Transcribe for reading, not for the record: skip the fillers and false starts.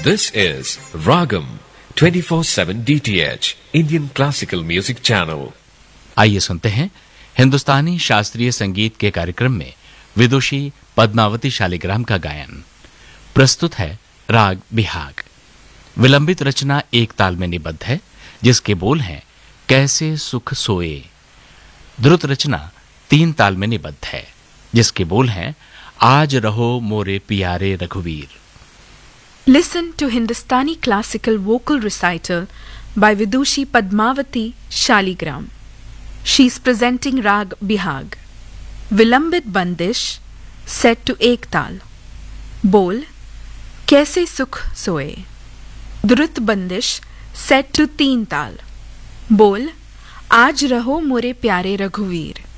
This is Ragam 24/7 DTH Indian Classical Music Channel. आइए सुनते हैं हिंदुस्तानी शास्त्रीय संगीत के कार्यक्रम में विदुषी पद्मावती शालिग्राम का गायन। प्रस्तुत है राग बिहाग। विलंबित रचना एक ताल में निबद्ध है, जिसके बोल हैं कैसे सुख सोए। द्रुत रचना तीन ताल में निबद्ध है, जिसके बोल हैं आज रहो मोरे पियारे रघुवीर। Listen to Hindustani classical vocal recital by Vidushi Padmavati Shaligram. She is presenting Rag Bihag. Vilambit Bandish set to ek tal. Bol Kaise Sukh Soe. Drut Bandish set to teen tal. Bol Aaj Raho More Pyare Raghuveer.